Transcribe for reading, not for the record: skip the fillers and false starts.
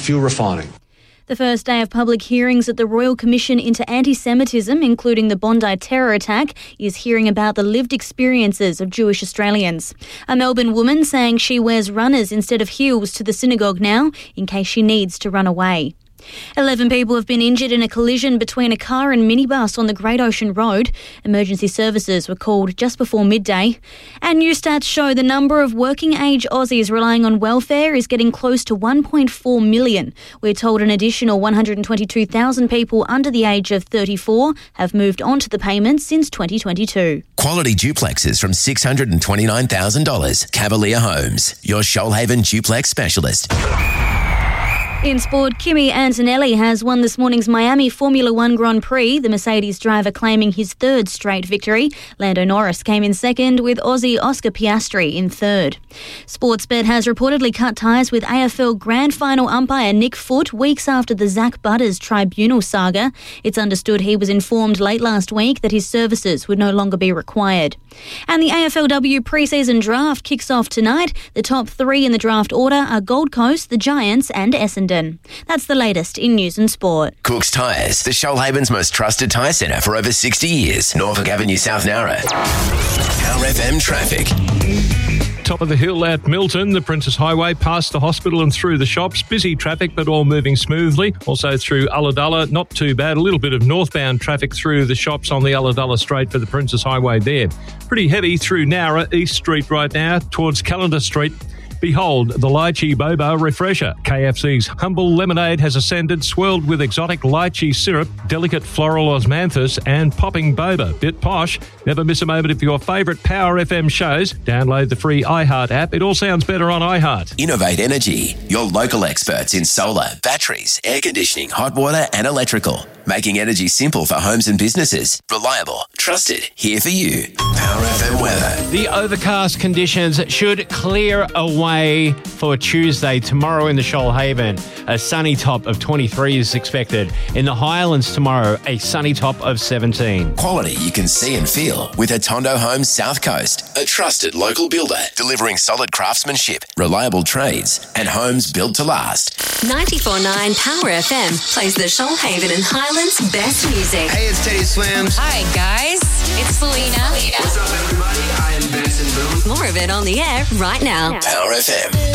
fuel refining. The first day of public hearings at the Royal Commission into Anti-Semitism, including the Bondi terror attack, is hearing about the lived experiences of Jewish Australians. A Melbourne woman saying she wears runners instead of heels to the synagogue now, in case she needs to run away. 11 people have been injured in a collision between a car and minibus on the Great Ocean Road. Emergency services were called just before midday. And new stats show the number of working-age Aussies relying on welfare is getting close to 1.4 million. We're told an additional 122,000 people under the age of 34 have moved on to the payments since 2022. Quality duplexes from $629,000. Cavalier Homes, your Shoalhaven duplex specialist. In sport, Kimi Antonelli has won this morning's Miami Formula One Grand Prix, the Mercedes driver claiming his third straight victory. Lando Norris came in second, with Aussie Oscar Piastri in third. Sportsbet has reportedly cut ties with AFL Grand Final umpire Nick Foote weeks after the Zach Butters tribunal saga. It's understood he was informed late last week that his services would no longer be required. And the AFLW pre-season draft kicks off tonight. The top three in the draft order are Gold Coast, the Giants and Essendon. That's the latest in news and sport. Cook's Tyres, the Shoalhaven's most trusted tyre centre for over 60 years. Norfolk Avenue, South Nowra. Power FM traffic. Top of the hill at Milton, the Princess Highway past the hospital and through the shops. Busy traffic, but all moving smoothly. Also through Ulladulla, not too bad. A little bit of northbound traffic through the shops on the Ulladulla Straight for the Princess Highway there. Pretty heavy through Nowra, East Street right now, towards Calendar Street. Behold, the Lychee Boba Refresher. KFC's humble lemonade has ascended, swirled with exotic lychee syrup, delicate floral osmanthus and popping boba. Bit posh. Never miss a moment of your favourite Power FM shows. Download the free iHeart app. It all sounds better on iHeart. Innovate Energy, your local experts in solar, batteries, air conditioning, hot water and electrical. Making energy simple for homes and businesses. Reliable, trusted, here for you. Power FM weather. The overcast conditions should clear away for Tuesday. Tomorrow in the Shoalhaven, a sunny top of 23 is expected. In the Highlands tomorrow, a sunny top of 17. Quality you can see and feel with Atondo Homes South Coast. A trusted local builder delivering solid craftsmanship, reliable trades and homes built to last. 94.9 Power FM plays the Shoalhaven and Highlands best music. Hey, it's Teddy Swims. Hi guys, it's Selena. What's up, everybody? I am Benson Boone. More of it on the air right now. Power FM.